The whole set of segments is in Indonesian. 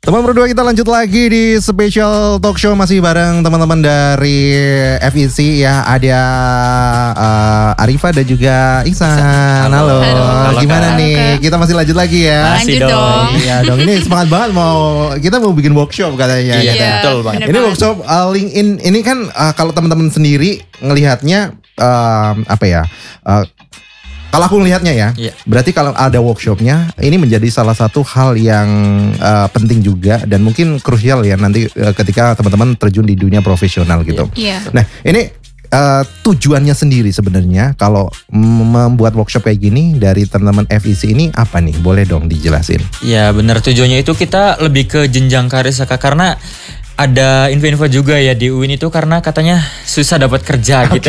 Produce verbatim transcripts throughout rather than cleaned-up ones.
Teman berdua, kita lanjut lagi di special talk show masih bareng teman-teman dari F E C ya. Ada uh, Arifa dan juga Ihsan. Halo. Halo. Halo. Gimana Halo, nih? Kak. Kita masih lanjut lagi ya. Lanjut dong. Iya dong. Ini semangat banget mau kita mau bikin workshop katanya. Iya, katanya. betul banget. Ini workshop uh, LinkedIn ini kan uh, kalau teman-teman sendiri ngelihatnya uh, apa ya? Uh, Kalau aku melihatnya ya, yeah. berarti kalau ada workshopnya, ini menjadi salah satu hal yang uh, penting juga dan mungkin krusial ya nanti uh, ketika teman-teman terjun di dunia profesional gitu. Yeah. Yeah. Nah ini uh, tujuannya sendiri sebenarnya kalau membuat workshop kayak gini dari teman-teman F E C ini apa nih? Boleh dong dijelasin? Ya benar, tujuannya itu kita lebih ke jenjang karir Saka, karena ada info-info juga ya di U I N itu karena katanya susah dapat kerja okay. gitu.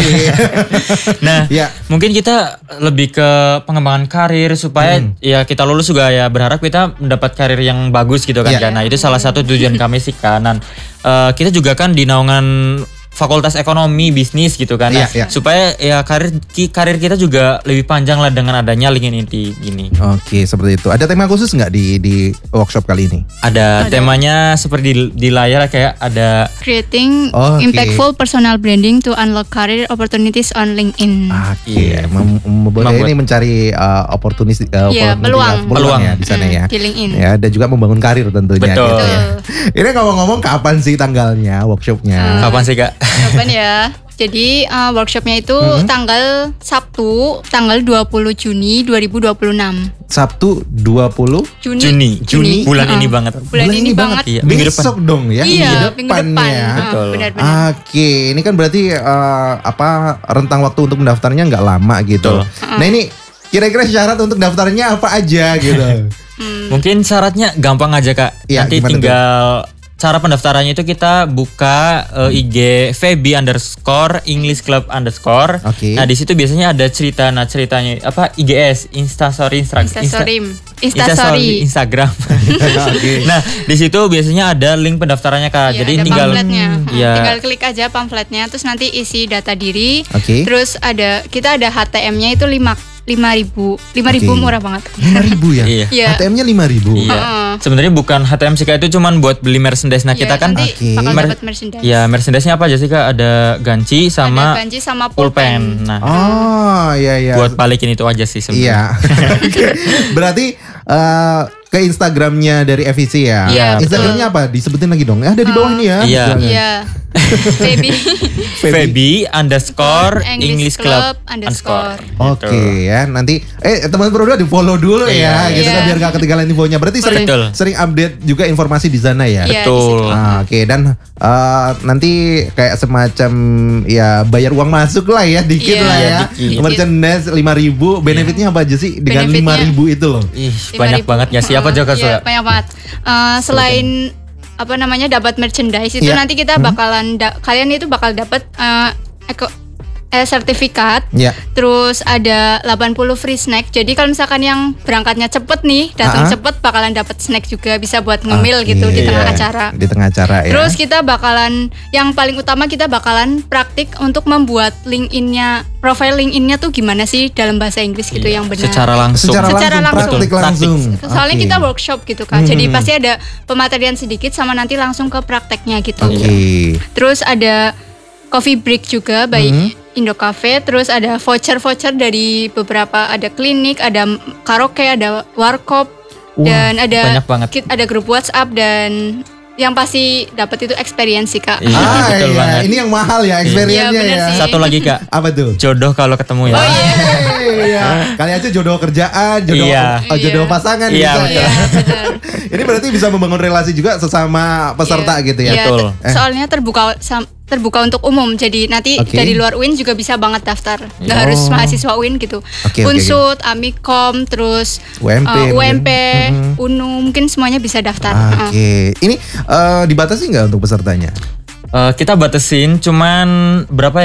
Nah, yeah. mungkin kita lebih ke pengembangan karir supaya hmm. ya kita lulus juga ya berharap kita mendapat karir yang bagus gitu kan. Yeah. Nah, itu salah satu tujuan kami sih kanan. Uh, kita juga kan di naungan Fakultas Ekonomi Bisnis gitu kan, nah, yeah, yeah. supaya ya karir karir kita juga lebih panjang lah dengan adanya LinkedIn inti gini. Oke, seperti itu. Ada tema khusus nggak di di workshop kali ini? Ada, ada. Temanya seperti di, di layar kayak ada creating oh, okay. impactful personal branding to unlock career opportunities on LinkedIn. Oke, okay. yeah. Mem- mem- ini mencari uh, opportunity, uh, yeah, peluang, peluang ya di sana hmm, ya. Di LinkedIn. Ya, dan juga membangun karir tentunya. Betul. Gitu, ya. Ini ngomong-ngomong kapan sih tanggalnya workshopnya? Hmm. Kapan sih Kak? Kapan ya? Jadi uh, workshopnya itu mm-hmm. tanggal Sabtu, tanggal dua puluh Juni dua ribu dua puluh enam. Sabtu dua puluh Juni. Juni. Juni. Bulan uh-huh. ini banget. Bulan, Bulan ini, ini banget. Iya. Minggu depan. Besok dong ya. Iya, minggu depan. Ya. Betul. Benar-benar. Oke, ini kan berarti uh, apa rentang waktu untuk mendaftarnya nggak lama gitu. Uh-huh. Nah ini kira-kira syarat untuk daftarnya apa aja gitu? hmm. Mungkin syaratnya gampang aja Kak. Ya, nanti tinggal tuh? Cara pendaftarannya itu kita buka uh, I G Feby underscore English Club underscore. Okay. Nah di situ biasanya ada cerita, nah ceritanya apa I G S Instastory Insta, Instastory Instastory Instagram. Okay. Nah di situ biasanya ada link pendaftarannya Kak. Ya, jadi ada tinggal pamfletnya. Ya. Tinggal klik aja pamfletnya, terus nanti isi data diri. Okay. Terus ada kita ada H T M-nya itu lima lima ribu, lima ribu okay. murah banget. Lima ribu ya? Iya. H T M-nya lima ribu. Iya. Uh-uh. Sebenarnya bukan H T M sih Kak, itu cuman buat beli merchandise. Nah yeah, kita kan okay. bakal dapat merchandise. Ya merchandise-nya apa aja sih Kak? Ada ganci sama, ada ganci sama pulpen. Nah, oh iya iya. Buat balikin itu aja sih sebenarnya. Iya. Berarti uh, ke Instagramnya dari F E C ya? Iya. Instagramnya apa? Disebutin lagi dong. Ada di bawah uh, ini ya. Iya. Iya. Feby Feby underscore English Club underscore. Oke okay, ya, nanti eh teman berdua di follow dulu ya, iya. gitu kan biar gak ketinggalan infonya. Berarti sering Betul. sering update juga informasi di sana ya. Iya, betul. Ah, Oke okay. Dan uh, nanti kayak semacam ya bayar uang masuk lah ya, dikit iya, lah ya. Merchandise lima ribu, benefitnya apa aja sih dengan lima ribu itu loh? Ih, banyak banget ya. Siapa juga Iya, banyak banget. Uh, selain apa namanya dapat merchandise itu yeah. nanti kita bakalan da- kalian itu bakal dapat uh, eko- eh, sertifikat. Yeah. Terus ada delapan puluh free snack. Jadi kalau misalkan yang berangkatnya cepet nih, datang uh-huh. cepet bakalan dapat snack juga, bisa buat ngemil okay. gitu di tengah yeah. acara. Di tengah acara ya. Terus kita bakalan yang paling utama kita bakalan praktik untuk membuat LinkedIn-nya, profile LinkedIn-nya tuh gimana sih dalam bahasa Inggris gitu yeah. yang benar. Secara langsung. Secara, Secara langsung. Praktik langsung. Soalnya okay. kita workshop gitu kan. Hmm. Jadi pasti ada pematerian sedikit sama nanti langsung ke prakteknya gitu. Oke. Okay. Terus ada coffee break juga by hmm. Indo Cafe. Terus ada voucher-voucher dari beberapa, ada klinik, ada karaoke, ada warkop, wow, dan ada ada grup WhatsApp, dan yang pasti dapat itu experience sih Kak. Iya, ah, betul iya. banget. Ini yang mahal ya experience-nya iya, ya. Sih. Satu lagi Kak. Apa tuh? Jodoh kalau ketemu ya. Oh iya. Iya. Kali aja jodoh kerjaan, jodoh iya. oh, jodoh pasangan iya, bisa. Betul. Iya, benar. Ini berarti bisa membangun relasi juga sesama peserta iya. gitu ya. Iya, betul. T- soalnya terbuka sam- terbuka untuk umum. Jadi nanti okay. dari luar U I N juga bisa banget daftar. Nggak oh. harus mahasiswa U I N gitu. Okay, Unsut, okay, okay. Amikom, terus U M P, uh, U M P, mm-hmm. U N U, mungkin semuanya bisa daftar. Oke. Okay. Uh. Ini uh, dibatasi nggak untuk pesertanya? Uh, kita batasin cuman berapa ya kayak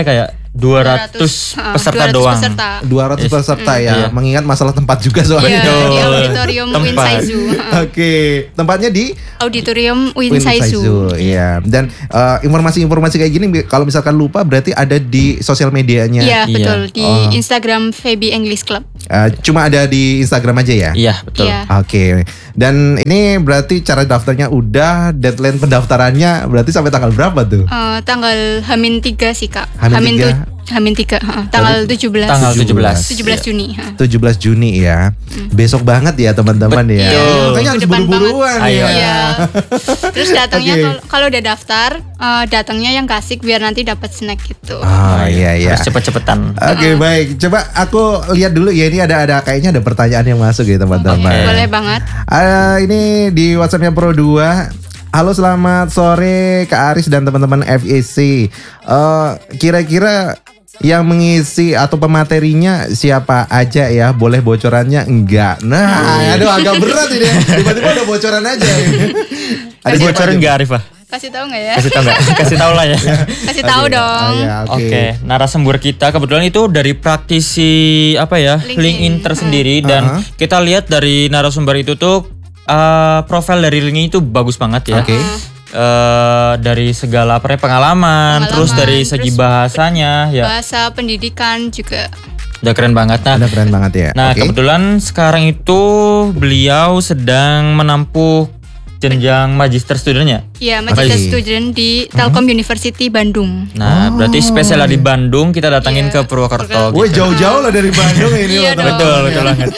dua ratus peserta doang. Peserta. dua ratus peserta mm. ya. Mm. Mengingat masalah tempat juga soalnya. Iya, di auditorium U I N Saizu. Oke, tempatnya di auditorium U I N Saizu. Iya. Dan uh, informasi-informasi kayak gini kalau misalkan lupa berarti ada di sosial medianya. Iya, betul. Di oh. Instagram Feby English Club. Uh, cuma ada di Instagram aja ya? Iya, betul. Iya. Oke. Okay. Dan ini berarti cara daftarnya udah, deadline pendaftarannya berarti sampai tanggal berapa tuh? Uh, tanggal Hamin tiga sih Kak. Hamin tiga. Hamin tiga, uh, tanggal tujuh belas. Tanggal tujuh belas. tujuh belas Juni. Uh. tujuh belas Juni ya. Hmm. Besok banget ya teman-teman ya. Iya, makanya harus buru-buruan ya. Iya. Terus datangnya okay. kalau udah daftar, uh, datangnya yang kasih biar nanti dapat snack gitu. Oh iya iya. Harus cepet-cepetan. Oke okay, uh. baik. Coba aku lihat dulu ya, ini ada ada kayaknya ada pertanyaan yang masuk ya teman-teman. Okay, boleh banget. Uh, ini di WhatsApp-nya Pro dua. Halo, selamat sore Kak Aris dan teman-teman F E C. Uh, kira-kira yang mengisi atau pematerinya siapa aja ya? Boleh bocorannya enggak? Nah, aduh agak berat ini. Tiba-tiba ada bocoran aja. Ada bocoran enggak Arifah? Kasih tahu enggak ya? Kasih tahu enggak? Kasih tahu lah ya. Kasih tahu okay. dong. Ah, ya, Oke, okay. okay. Narasumber kita kebetulan itu dari praktisi apa ya? LinkedIn, LinkedIn tersendiri uh. dan uh-huh. kita lihat dari narasumber itu tuh uh, profil dari LinkedIn itu bagus banget ya. Oke. Okay. Uh, dari segala apa pengalaman, pengalaman, terus dari segi terus bahasanya ya. Bahasa pendidikan juga. Udah keren banget. Nah, udah keren banget ya. Nah, okay. kebetulan sekarang itu beliau sedang menempuh jenjang magister studentnya. Iya, magister student di Telkom hmm? University Bandung. Nah, oh. berarti spesial di Bandung kita datangin yeah. ke Purwokerto. Woi, gitu. Jauh-jauh lah dari Bandung ini. Iya betul, betul banget.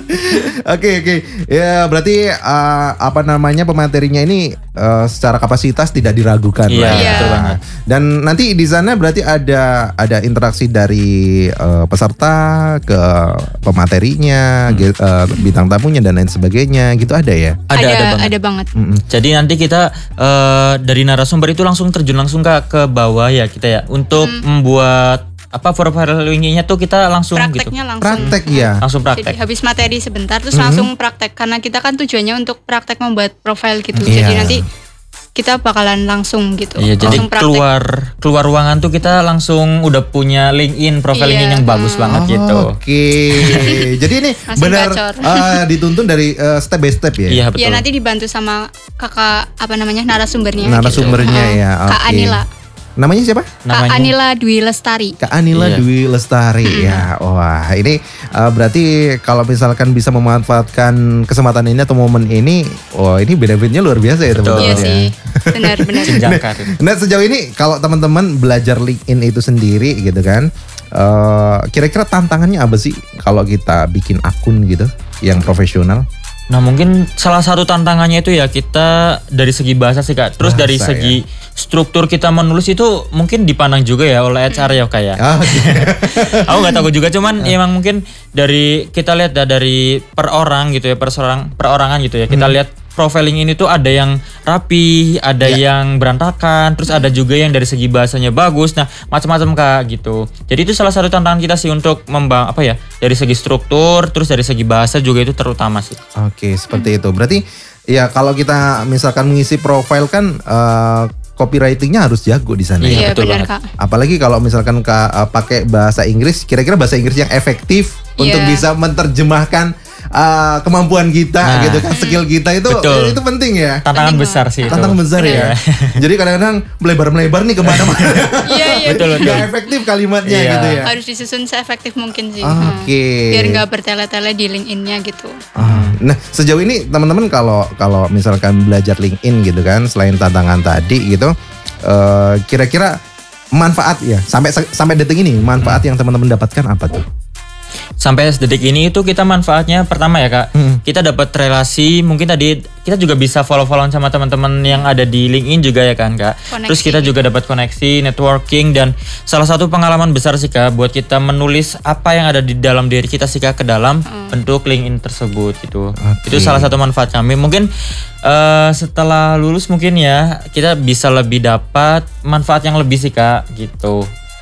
Oke, oke. Ya, berarti uh, apa namanya pematerinya ini uh, secara kapasitas tidak diragukan. Iya, yeah, yeah. betul banget. Dan nanti di sana berarti ada ada interaksi dari uh, peserta ke pematerinya, hmm. uh, bintang tamunya dan lain sebagainya, gitu ada ya? Ada, ada, ada banget. Ada banget. Mm-hmm. Jadi nanti kita uh, dari narasumber itu langsung terjun langsung ke ke bawah ya kita ya untuk mm. membuat apa profiling-nya tuh kita langsung prakteknya gitu. langsung. Praktek ya. Langsung praktek. Jadi habis materi sebentar terus mm-hmm. langsung praktek karena kita kan tujuannya untuk praktek membuat profil gitu. Yeah. Jadi nanti kita bakalan langsung gitu. Iya, jadi keluar keluar ruangan tuh kita langsung udah punya LinkedIn profil yeah. yang bagus hmm. banget gitu. Oke. Okay. Jadi ini benar uh, dituntun dari uh, step by step ya. Iya betul. Iya, nanti dibantu sama kakak apa namanya narasumbernya. Narasumbernya gitu. ya. Okay. Kak Anila. Namanya siapa? Namanya? Kak Anila Dwi Lestari. Kak Anila iya. Dwi Lestari hmm. ya. Wah, ini uh, berarti kalau misalkan bisa memanfaatkan kesempatan ini atau momen ini, wah ini benefitnya luar biasa ya teman-teman. Iya sih. Benar-benar. nah, nah sejauh ini kalau teman-teman belajar LinkedIn itu sendiri gitu kan, uh, kira-kira tantangannya apa sih kalau kita bikin akun gitu yang profesional? Nah mungkin salah satu tantangannya itu ya kita dari segi bahasa sih Kak. Terus bahasa, dari segi ya. struktur kita menulis itu mungkin dipandang juga ya oleh H R ya Kak ya. Oh, okay. Aku gak tahu juga cuman ya, emang mungkin dari kita lihat ya, dari per orang gitu ya, per orang perorangan gitu ya. Kita hmm. lihat profiling ini tuh ada yang rapi, ada ya. yang berantakan, terus ada juga yang dari segi bahasanya bagus. Nah, macam-macam Kak gitu. Jadi itu salah satu tantangan kita sih untuk membang apa ya? Dari segi struktur, terus dari segi bahasa juga itu terutama sih. Oke, seperti hmm. itu. Berarti ya kalau kita misalkan mengisi profil kan uh, copywritingnya harus jago di sana. Iya, ya, betul banget. Kak. Apalagi kalau misalkan Kak uh, pakai bahasa Inggris, kira-kira bahasa Inggris yang efektif yeah. untuk bisa menerjemahkan uh, kemampuan kita nah, gitu kan, skill kita itu betul. Itu penting ya. Tantangan penting besar sih. Tantangan itu. besar ya. Jadi kadang-kadang melebar-melebar nih kemana-mana. Iya iya. Betul betul. Gak efektif kalimatnya iya. gitu ya. Harus disusun seefektif mungkin sih. Oke. Okay. Biar nggak bertele-tele di LinkedIn-nya gitu. Ah. Nah sejauh ini teman-teman kalau kalau misalkan belajar LinkedIn gitu kan, selain tantangan tadi gitu, uh, kira-kira manfaat ya sampai sampai detik ini manfaat hmm. yang teman-teman dapatkan apa tuh? Sampai detik ini itu kita manfaatnya pertama ya Kak, hmm. kita dapat relasi, mungkin tadi kita juga bisa follow-followan sama teman-teman yang ada di LinkedIn juga ya kan Kak. Koneksi. Terus kita juga dapat koneksi, networking, dan salah satu pengalaman besar sih Kak buat kita menulis apa yang ada di dalam diri kita sih Kak ke dalam hmm. bentuk LinkedIn tersebut gitu. Okay. Itu salah satu manfaat kami. Mungkin uh, setelah lulus mungkin ya kita bisa lebih dapat manfaat yang lebih sih Kak gitu.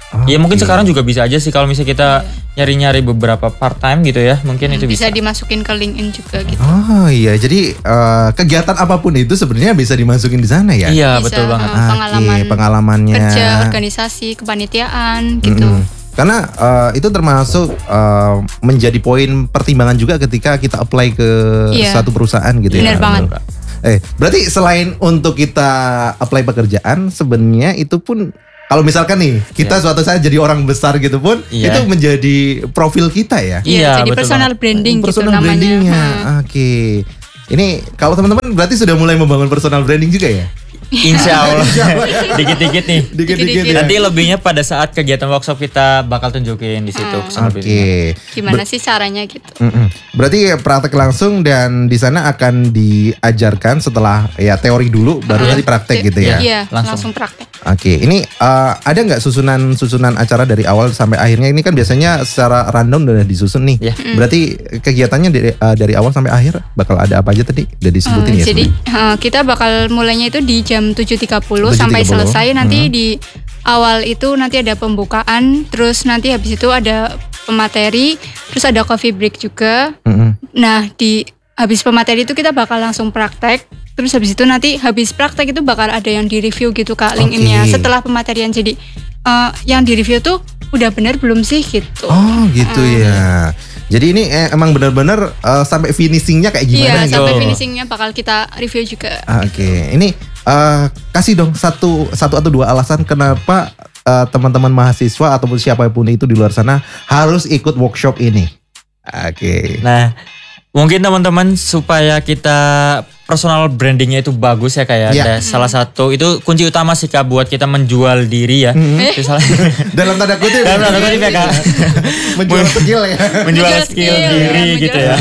Okay. Ya mungkin sekarang juga bisa aja sih kalau misalnya kita yeah. nyari-nyari beberapa part time gitu ya, mungkin hmm, itu bisa. Bisa dimasukin ke LinkedIn juga gitu. Oh iya, jadi uh, kegiatan apapun itu sebenarnya bisa dimasukin di sana ya? Iya, bisa, betul banget. Uh, pengalaman okay, pengalamannya. Kerja, organisasi, kepanitiaan gitu. Mm-hmm. Karena uh, itu termasuk uh, menjadi poin pertimbangan juga ketika kita apply ke yeah. suatu perusahaan gitu Bener ya. Benar banget. Eh, berarti selain untuk kita apply pekerjaan, sebenarnya itu pun kalau misalkan nih kita yeah. suatu saat jadi orang besar gitu pun yeah. itu menjadi profil kita ya. Iya, yeah, jadi personal banget. branding personal gitu brandingnya. namanya. Hmm. Oke. Okay. Ini kalau teman-teman berarti sudah mulai membangun personal branding juga ya? Insya Allah, dikit-dikit nih. Dikit-dikit. Ya. Nanti lebihnya pada saat kegiatan workshop kita bakal tunjukin di situ. Hmm. Oke. Okay. Gimana Ber- sih caranya gitu? Mm-mm. Berarti praktek langsung dan di sana akan diajarkan setelah ya teori dulu, baru uh, nanti praktek gitu ya? Iya, langsung, langsung praktek. Oke, okay. Ini uh, ada nggak susunan-susunan acara dari awal sampai akhirnya? Ini kan biasanya secara random udah disusun nih. Yeah. Mm. Berarti kegiatannya dari, uh, dari awal sampai akhir bakal ada apa aja tadi? Udah disebutin uh, ya? Jadi uh, kita bakal mulainya itu di jam tujuh tiga puluh sampai selesai. Nanti hmm. di awal itu nanti ada pembukaan, terus nanti habis itu ada pemateri, terus ada coffee break juga. Hmm. Nah di habis pemateri itu kita bakal langsung praktek. Terus habis itu nanti habis praktek itu bakal ada yang di review gitu Kak, LinkedIn-nya okay. setelah pematerian. Jadi uh, yang di review tuh udah bener belum sih gitu. Oh gitu uh. ya. Jadi ini eh, emang benar-benar uh, sampai finishingnya kayak gimana? Iya, gitu? Sampai finishingnya bakal kita review juga. Oke, okay. Ini uh, kasih dong satu satu atau dua alasan kenapa uh, teman-teman mahasiswa ataupun siapapun itu di luar sana harus ikut workshop ini. Oke. Okay. Nah, mungkin teman-teman supaya kita personal brandingnya itu bagus ya kayak yeah. ada hmm. salah satu itu kunci utama sih Kak buat kita menjual diri ya. Hmm. Dalam tanda kutip. Dalam tanda kutip ya Kak. menjual skill ya. Menjual skill, skill diri ya, gitu ya.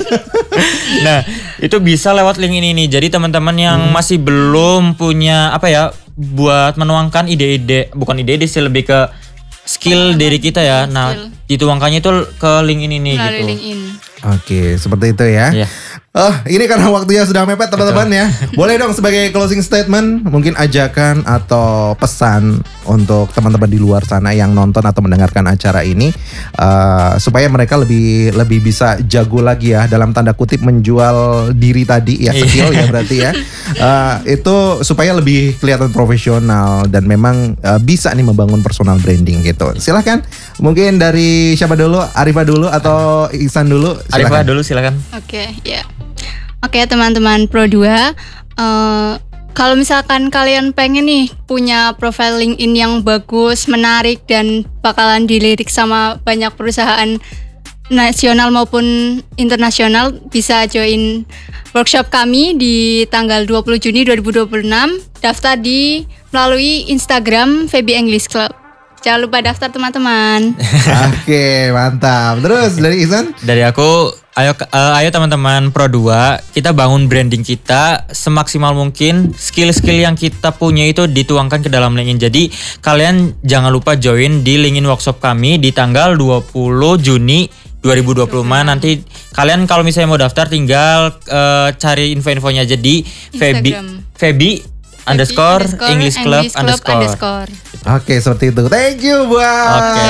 Nah, itu bisa lewat link ini nih. Jadi teman-teman yang hmm. masih belum punya apa ya buat menuangkan ide-ide, bukan ide-ide sih lebih ke skill diri kita ya. Nah, skill. Dituangkannya itu ke link ini nih gitu. LinkedIn. Oke, seperti itu ya. Yeah. Oh, ini karena waktunya sudah mepet teman-teman ya. Boleh dong sebagai closing statement, mungkin ajakan atau pesan untuk teman-teman di luar sana yang nonton atau mendengarkan acara ini uh, supaya mereka lebih lebih bisa jago lagi ya dalam tanda kutip menjual diri tadi ya, skill ya berarti ya. Uh, itu supaya lebih kelihatan profesional dan memang uh, bisa nih membangun personal branding gitu. Silahkan, mungkin dari siapa dulu? Arifah dulu atau Ihsan dulu? Silakan. Arifah dulu silakan. Oke, okay, ya. Yeah. Oke okay, teman-teman Pro dua, uh, kalau misalkan kalian pengen nih punya profile LinkedIn yang bagus, menarik dan bakalan dilirik sama banyak perusahaan nasional maupun internasional, bisa join workshop kami di tanggal dua puluh Juni dua ribu dua puluh enam. Daftar di melalui Instagram Febi English Club. Jangan lupa daftar teman-teman. Oke, mantap. Terus dari Ihsan? Dari aku, ayo uh, ayo teman-teman Pro dua, kita bangun branding kita semaksimal mungkin. Skill-skill yang kita punya itu dituangkan ke dalam LinkedIn. Jadi kalian jangan lupa join di LinkedIn workshop kami di tanggal dua puluh Juni dua ribu dua puluh lima. Nanti kalian kalau misalnya mau daftar tinggal uh, cari info-infonya aja di Febi Febi underscore English Club underscore. Oke, seperti itu. Thank you buat okay.